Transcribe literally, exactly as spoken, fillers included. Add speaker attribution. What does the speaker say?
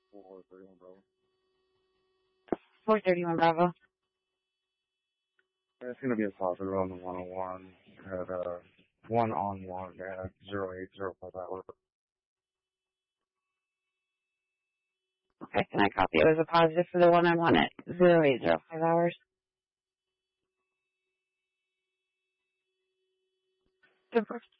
Speaker 1: four thirty-one Bravo.
Speaker 2: four thirty-one Bravo.
Speaker 1: Yeah, it's going to be a positive on the one oh one at uh, one on one at zero eight zero five hours.
Speaker 2: Okay, can I copy it as a positive for the one on one at zero eight zero five hours? Good.